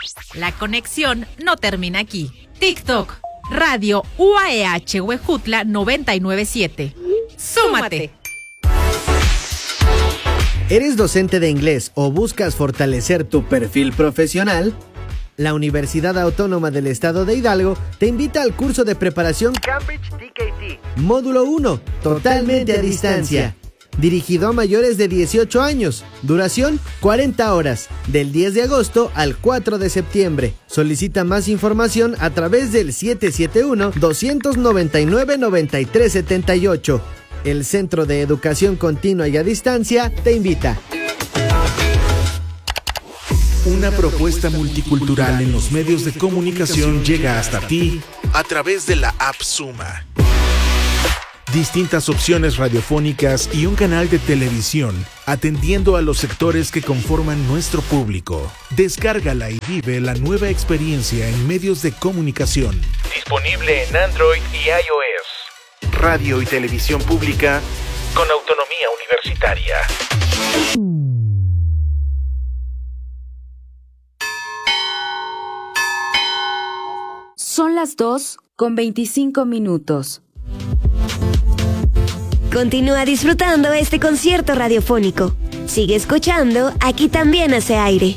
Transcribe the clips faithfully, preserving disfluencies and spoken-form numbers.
La conexión no termina aquí. TikTok, Radio U A E H Huejutla noventa y nueve punto siete. ¡Súmate! ¿Eres docente de inglés o buscas fortalecer tu perfil profesional? La Universidad Autónoma del Estado de Hidalgo te invita al curso de preparación Cambridge T K T. Módulo uno, totalmente a distancia. Dirigido a mayores de dieciocho años. Duración, cuarenta horas. Del diez de agosto al cuatro de septiembre. Solicita más información a través del siete siete uno, dos nueve nueve, nueve tres siete ocho. El Centro de Educación Continua y a Distancia te invita. Una propuesta multicultural en los medios de comunicación llega hasta ti a través de la app Suma. Distintas opciones radiofónicas y un canal de televisión, atendiendo a los sectores que conforman nuestro público. Descárgala y vive la nueva experiencia en medios de comunicación. Disponible en Android y iOS. Radio y televisión pública con autonomía universitaria. Son las dos con veinticinco minutos. Continúa disfrutando este concierto radiofónico. Sigue escuchando, aquí también hace aire.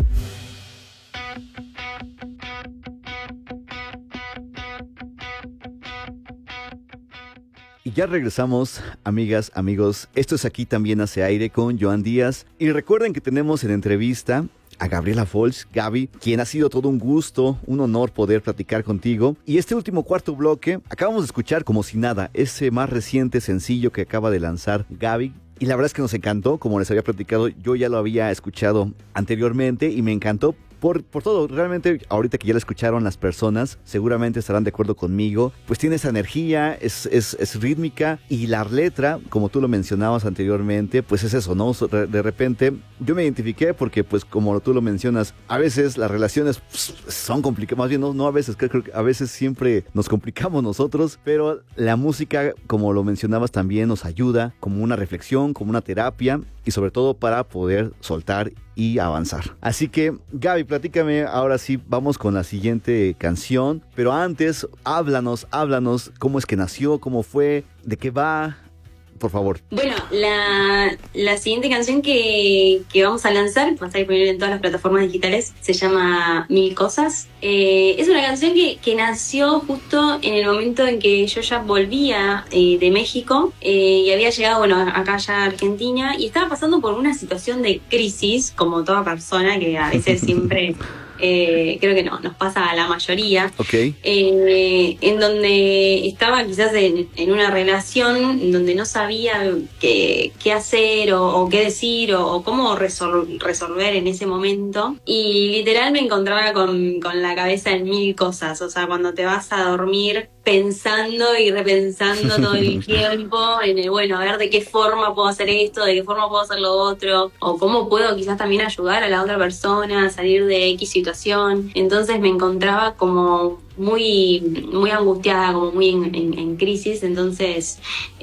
Y ya regresamos, amigas, amigos. Esto es Aquí también hace aire con Joan Díaz. Y recuerden que tenemos en entrevista a Gabriela Folch, Gaby, quien ha sido todo un gusto, un honor poder platicar contigo. Y este último cuarto bloque, acabamos de escuchar Como si nada, ese más reciente sencillo que acaba de lanzar Gaby. Y la verdad es que nos encantó, como les había platicado, yo ya lo había escuchado anteriormente y me encantó. Por, por todo, realmente ahorita que ya la escucharon las personas, seguramente estarán de acuerdo conmigo, pues tiene esa energía, es, es, es rítmica y la letra, como tú lo mencionabas anteriormente, pues es eso, ¿no? De, de repente yo me identifiqué porque pues como tú lo mencionas, a veces las relaciones pues, son complicadas, más bien no, no a veces, creo que a veces siempre nos complicamos nosotros, pero la música, como lo mencionabas también, nos ayuda como una reflexión, como una terapia y sobre todo para poder soltar y avanzar. Así que, Gaby, platícame, ahora sí, vamos con la siguiente canción, pero antes, háblanos, háblanos, cómo es que nació, cómo fue, de qué va, por favor. Bueno, la, la siguiente canción que, que vamos a lanzar, va a estar disponible en todas las plataformas digitales, se llama Mil Cosas. Eh, es una canción que, que nació justo en el momento en que yo ya volvía eh, de México eh, y había llegado, bueno, acá ya a Argentina y estaba pasando por una situación de crisis, como toda persona que a veces siempre... Eh, creo que no, nos pasa a la mayoría, okay. eh, en donde estaba quizás en, en una relación en donde no sabía qué, qué hacer o, o qué decir o, o cómo resol, resolver en ese momento y literal me encontraba con, con la cabeza en mil cosas, o sea, cuando te vas a dormir pensando y repensando todo el tiempo en el, bueno, a ver de qué forma puedo hacer esto, de qué forma puedo hacer lo otro, o cómo puedo quizás también ayudar a la otra persona a salir de X situación. Entonces me encontraba como muy, muy angustiada, como muy en, en, en crisis. Entonces,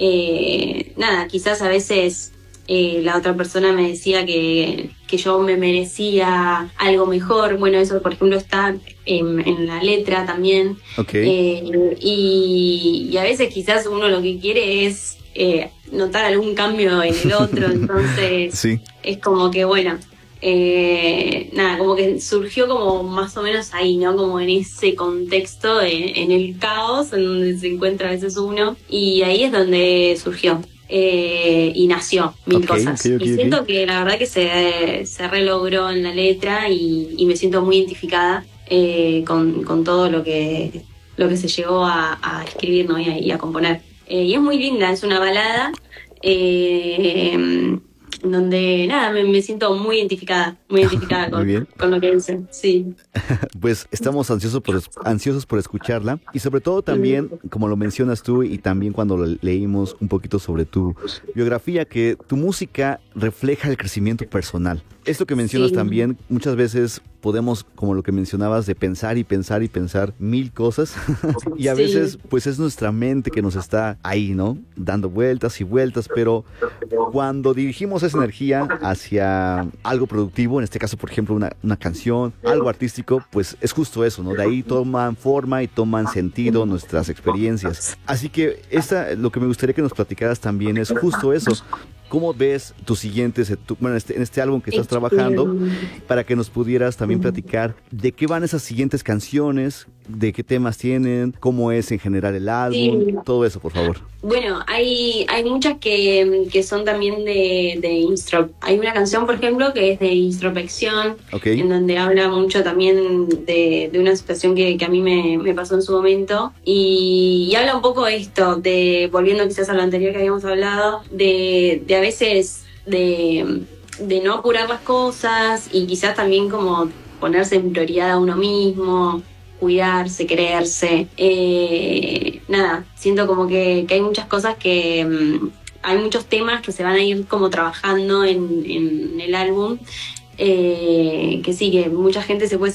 eh, nada, quizás a veces eh, la otra persona me decía que, que yo me merecía algo mejor. Bueno, eso por ejemplo está en, en la letra también. Okay. Eh, y, y a veces quizás uno lo que quiere es eh, notar algún cambio en el otro. Entonces sí. Es como que bueno, eh, nada, como que surgió como más o menos ahí, ¿no? Como en ese contexto, en, en el caos en donde se encuentra a veces uno, y ahí es donde surgió. Eh, y nació Mil okay, Cosas. Okay, okay, y siento okay. que la verdad que se, se relogró en la letra y, y me siento muy identificada eh, con, con todo lo que, lo que se llegó a, a escribir, ¿no? y, a, y a componer. Eh, y es muy linda, es una balada eh, donde nada, me, me siento muy identificada, muy identificada con, muy con lo que dicen, sí. Pues estamos ansiosos por, ansiosos por escucharla y sobre todo también, como lo mencionas tú y también cuando lo leímos un poquito sobre tu biografía, que tu música refleja el crecimiento personal. esto que mencionas Sí. también, muchas veces podemos, como lo que mencionabas, de pensar y pensar y pensar mil cosas y a Sí. veces pues es nuestra mente que nos está ahí, ¿no? Dando vueltas y vueltas, pero cuando dirigimos esa energía hacia algo productivo, en este caso por ejemplo una, una canción, algo artístico, pues es justo eso, ¿no? De ahí toman forma y toman sentido nuestras experiencias. Así que esta, lo que me gustaría que nos platicaras también es justo eso. ¿Cómo ves tus siguientes, tu, bueno, este, en este álbum que estás trabajando, para que nos pudieras también platicar de qué van esas siguientes canciones, de qué temas tienen, cómo es en general el álbum, Sí. todo eso, por favor? Bueno, hay, hay muchas que, que son también de, de instro. Hay una canción, por ejemplo, que es de introspección, Ok. en donde habla mucho también de, de una situación que, que a mí me, me pasó en su momento. Y, y habla un poco esto, de volviendo quizás a lo anterior que habíamos hablado, de, de a veces de, de no apurar las cosas y quizás también como ponerse en prioridad a uno mismo, cuidarse, quererse. Eh, nada, siento como que, que hay muchas cosas que... mm, hay muchos temas que se van a ir como trabajando en, en el álbum. Eh, que sí, que mucha gente se puede